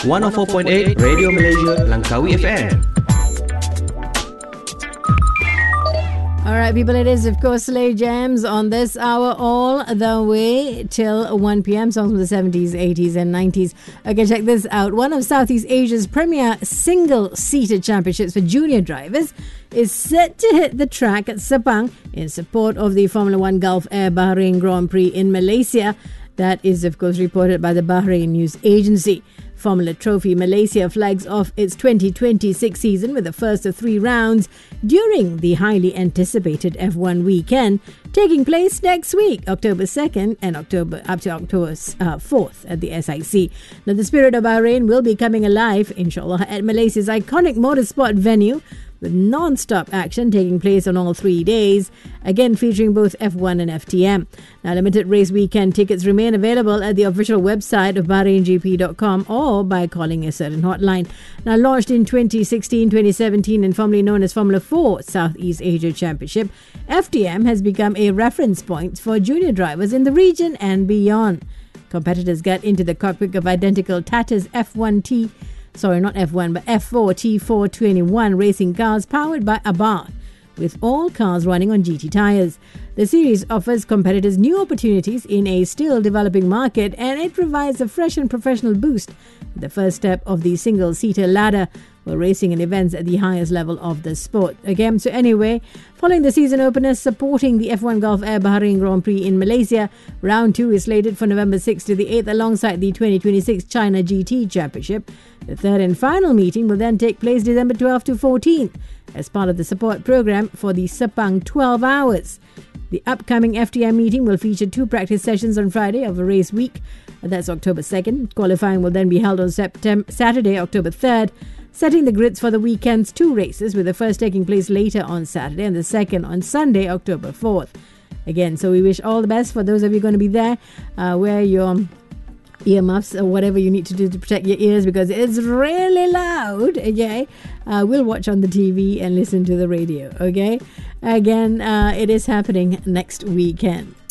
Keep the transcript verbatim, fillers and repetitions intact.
one oh four point eight Radio Malaysia Langkawi F M. Alright people, it is of course Slay Jams on this hour all the way till one p.m. Songs from the seventies, eighties and nineties. Okay, check this out. One of Southeast Asia's premier single-seater championships for junior drivers is set to hit the track at Sepang in support of the Formula One Gulf Air Bahrain Grand Prix in Malaysia. That is of course reported by the Bahrain News Agency. Formula Trophy Malaysia flags off its twenty twenty-six season with the first of three rounds during the highly anticipated F one weekend taking place next week, October second and October up to October uh, fourth at the S I C. Now, the spirit of Bahrain will be coming alive, inshallah, at Malaysia's iconic motorsport venue, with non-stop action taking place on all three days, again featuring both F one and F T M. Now, limited race weekend tickets remain available at the official website of bahrain g p dot com or by calling a certain hotline. Now, launched in twenty sixteen twenty seventeen and formerly known as Formula four Southeast Asia Championship, F T M has become a reference point for junior drivers in the region and beyond. Competitors get into the cockpit of identical Tata's F one T Sorry, not F one, but F four T four twenty-one racing cars powered by Abarth, with all cars running on G T tyres. The series offers competitors new opportunities in a still developing market, and it provides a fresh and professional boost, the first step of the single-seater ladder for racing and events at the highest level of the sport. Again, so anyway, following the season opener supporting the F one Gulf Air Bahrain Grand Prix in Malaysia, round two is slated for November sixth to the eighth alongside the twenty twenty-six China G T Championship. The third and final meeting will then take place December twelfth to fourteenth as part of the support program for the Sepang twelve hours. The upcoming F T M meeting will feature two practice sessions on Friday of a race week. That's October second. Qualifying will then be held on September, Saturday, October third, setting the grids for the weekend's two races, with the first taking place later on Saturday and the second on Sunday, October fourth. Again, so we wish all the best for those of you going to be there. Uh, wear your earmuffs or whatever you need to do to protect your ears because it's really loud. Okay, uh, we'll watch on the T V and listen to the radio. Okay, again, uh, it is happening next weekend.